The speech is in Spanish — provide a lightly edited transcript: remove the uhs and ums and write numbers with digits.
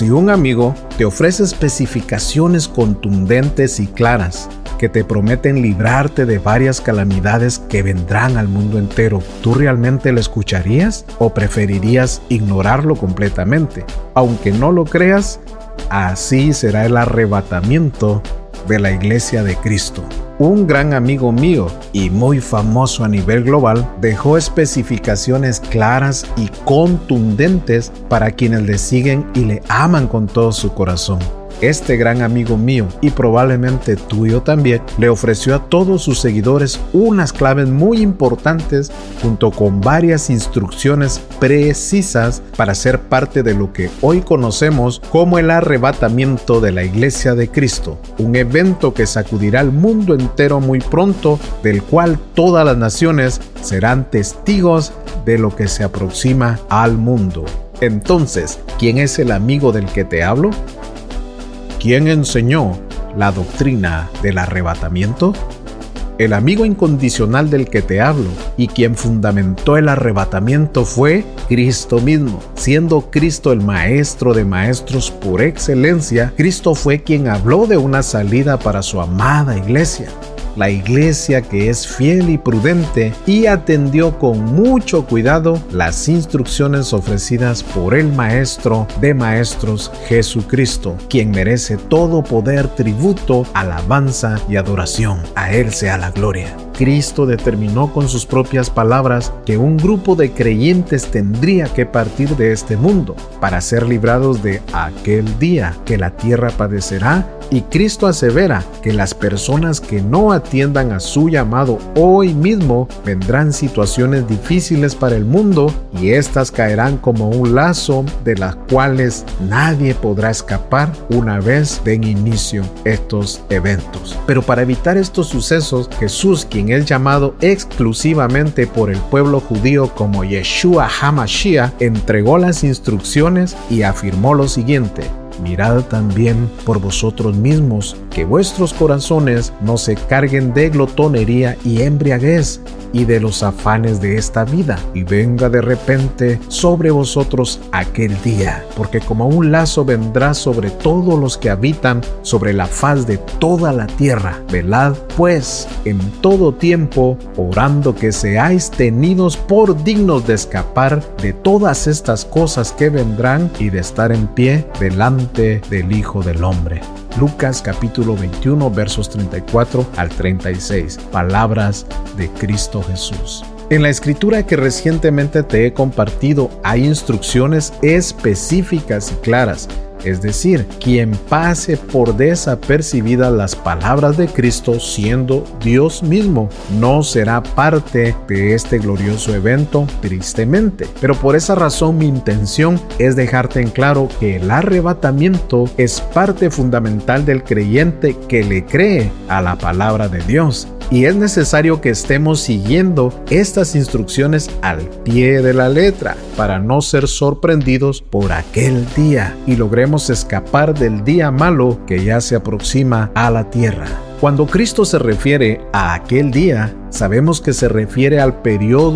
Si un amigo te ofrece especificaciones contundentes y claras que te prometen librarte de varias calamidades que vendrán al mundo entero, ¿tú realmente lo escucharías o preferirías ignorarlo completamente? Aunque no lo creas, así será el arrebatamiento de la Iglesia de Cristo. Un gran amigo mío y muy famoso a nivel global dejó especificaciones claras y contundentes para quienes le siguen y le aman con todo su corazón. Este gran amigo mío, y probablemente tuyo también, le ofreció a todos sus seguidores unas claves muy importantes junto con varias instrucciones precisas para ser parte de lo que hoy conocemos como el arrebatamiento de la Iglesia de Cristo, un evento que sacudirá al mundo entero muy pronto, del cual todas las naciones serán testigos de lo que se aproxima al mundo. Entonces, ¿quién es el amigo del que te hablo? ¿Quién enseñó la doctrina del arrebatamiento? El amigo incondicional del que te hablo y quien fundamentó el arrebatamiento fue Cristo mismo. Siendo Cristo el maestro de maestros por excelencia, Cristo fue quien habló de una salida para su amada iglesia. La iglesia que es fiel y prudente y atendió con mucho cuidado las instrucciones ofrecidas por el Maestro de Maestros, Jesucristo, quien merece todo poder, tributo, alabanza y adoración. A Él sea la gloria. Cristo determinó con sus propias palabras que un grupo de creyentes tendría que partir de este mundo para ser librados de aquel día que la tierra padecerá, y Cristo asevera que las personas que no atiendan a su llamado hoy mismo vendrán situaciones difíciles para el mundo y éstas caerán como un lazo de las cuales nadie podrá escapar una vez den inicio estos eventos. Pero para evitar estos sucesos, Jesús, quien es llamado exclusivamente por el pueblo judío como Yeshua HaMashiach, entregó las instrucciones y afirmó lo siguiente: mirad también por vosotros mismos que vuestros corazones no se carguen de glotonería y embriaguez y de los afanes de esta vida, y venga de repente sobre vosotros aquel día, porque como un lazo vendrá sobre todos los que habitan sobre la faz de toda la tierra. Velad pues en todo tiempo, orando que seáis tenidos por dignos de escapar de todas estas cosas que vendrán y de estar en pie delante del Hijo del Hombre. Lucas capítulo 21 versos 34 al 36. Palabras de Cristo Jesús. En la escritura que recientemente te he compartido hay instrucciones específicas y claras. Es decir, quien pase por desapercibidas las palabras de Cristo siendo Dios mismo, no será parte de este glorioso evento, tristemente. Pero por esa razón mi intención es dejarte en claro que el arrebatamiento es parte fundamental del creyente que le cree a la palabra de Dios. Y es necesario que estemos siguiendo estas instrucciones al pie de la letra para no ser sorprendidos por aquel día y logremos escapar del día malo que ya se aproxima a la tierra. Cuando Cristo se refiere a aquel día, sabemos que se refiere al periodo